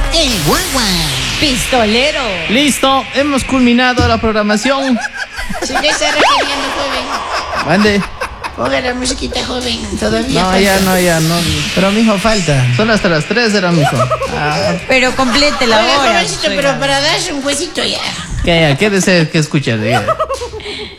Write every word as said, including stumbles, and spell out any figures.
El guagua. Pistolero. Listo, hemos culminado la programación. Si ya está requiriendo, joven. Mande. Ponga la musiquita, joven. Todavía No, falta. ya no, ya no. Pero mijo, falta. Son hasta las tres de la mijo. Ah, Pero complete la Oiga, hora. jovencito, pero para darse un huesito ya. ¿qué, qué desea que escuchas? Diga.